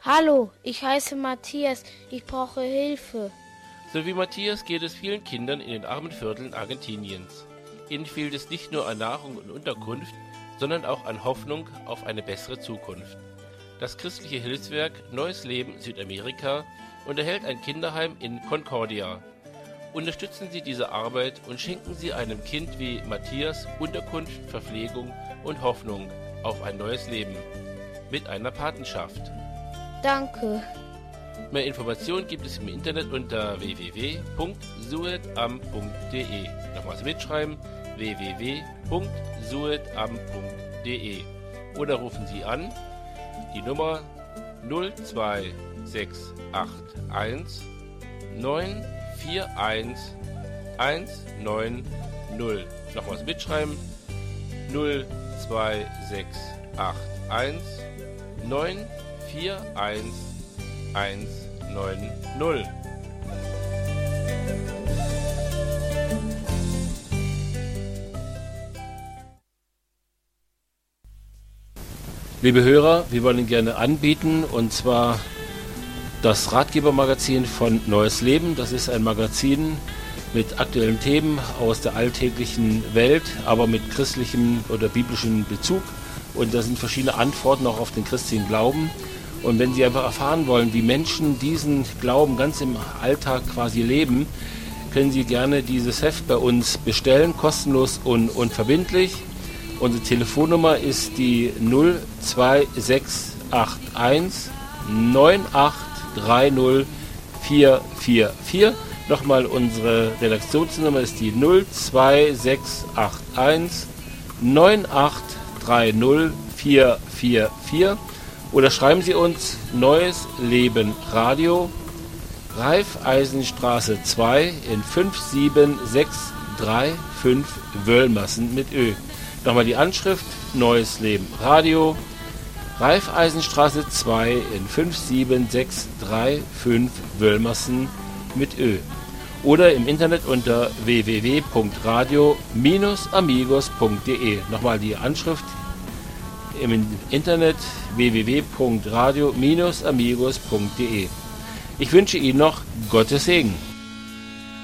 Hallo, ich heiße Matthias. Ich brauche Hilfe. So wie Matthias geht es vielen Kindern in den armen Vierteln Argentiniens. Ihnen fehlt es nicht nur an Nahrung und Unterkunft, sondern auch an Hoffnung auf eine bessere Zukunft. Das christliche Hilfswerk Neues Leben Südamerika unterhält ein Kinderheim in Concordia. Unterstützen Sie diese Arbeit und schenken Sie einem Kind wie Matthias Unterkunft, Verpflegung und Hoffnung auf ein neues Leben mit einer Patenschaft. Danke. Mehr Informationen gibt es im Internet unter www.suedam.de. Nochmals mitschreiben: www.suedam.de. Oder rufen Sie an die Nummer 02681 941 190. Nochmals mitschreiben: 02681 941 190. Liebe Hörer, wir wollen Ihnen gerne anbieten, und zwar das Ratgebermagazin von Neues Leben. Das ist ein Magazin mit aktuellen Themen aus der alltäglichen Welt, aber mit christlichem oder biblischem Bezug. Und da sind verschiedene Antworten auch auf den christlichen Glauben. Und wenn Sie einfach erfahren wollen, wie Menschen diesen Glauben ganz im Alltag quasi leben, können Sie gerne dieses Heft bei uns bestellen, kostenlos und unverbindlich. Unsere Telefonnummer ist die 02681 9830 444. Nochmal, unsere Redaktionsnummer ist die 02681 9830 444. Oder schreiben Sie uns: Neues Leben Radio, Raiffeisenstraße 2 in 57635 Wöllmassen mit Ö. Nochmal die Anschrift: Neues Leben Radio, Raiffeisenstraße 2 in 57635 Wöllmassen mit Ö. Oder im Internet unter www.radio-amigos.de. Nochmal die Anschrift im Internet: www.radio-amigos.de. Ich wünsche Ihnen noch Gottes Segen.